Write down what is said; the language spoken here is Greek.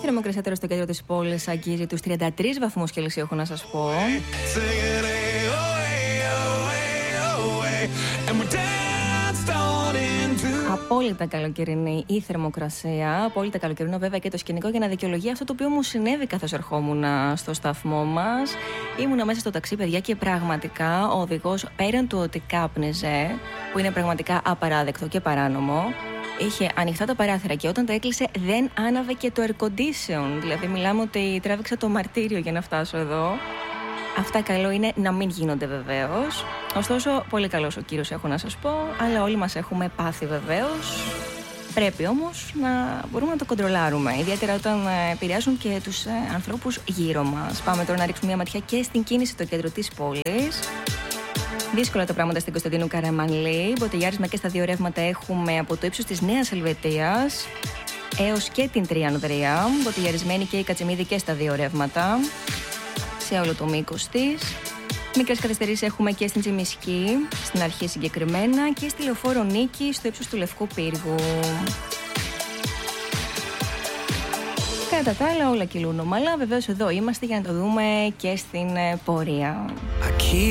θερμοκρασία τώρα στο κέντρο της πόλης αγγίζει τους 33 βαθμούς Κελσίου, έχω να σας πω. Απόλυτα καλοκαιρινή η θερμοκρασία, απόλυτα καλοκαιρινό βέβαια και το σκηνικό, για να δικαιολογεί αυτό το οποίο μου συνέβη καθώς ερχόμουν στο σταθμό μας. Ήμουνα μέσα στο ταξί, παιδιά, και πραγματικά ο οδηγός, πέραν του ότι κάπνιζε, που είναι πραγματικά απαράδεκτο και παράνομο, είχε ανοιχτά τα παράθυρα και όταν τα έκλεισε δεν άναβε και το air condition. Δηλαδή μιλάμε ότι τράβηξα το μαρτύριο για να φτάσω εδώ. Αυτά καλό είναι να μην γίνονται βεβαίως. Ωστόσο, πολύ καλός ο κύριος, έχω να σας πω, αλλά όλοι μας έχουμε πάθει βεβαίως. Πρέπει όμως να μπορούμε να το κοντρολάρουμε, ιδιαίτερα όταν επηρεάζουν και τους ανθρώπους γύρω μας. Πάμε τώρα να ρίξουμε μια ματιά και στην κίνηση στο κέντρο της πόλης. Δύσκολα τα πράγματα στην Κωνσταντίνου Καραμανλή. Μποτιλιάρισμα και στα δύο ρεύματα έχουμε από το ύψος της Νέας Ελβετίας έως και την Τριανδρία. Μποτιλιαρισμένη και η Κατσιμίδη και στα δύο ρεύματα, σε όλο το μήκος της. Μικρές καθυστερήσεις έχουμε και στην Τσιμισκή, στην αρχή συγκεκριμένα, και στη Λεωφόρο Νίκη, στο ύψος του Λευκού Πύργου. Κατά τα άλλα όλα κυλούν ομαλά. Βεβαίως εδώ είμαστε για να το δούμε και στην πορεία.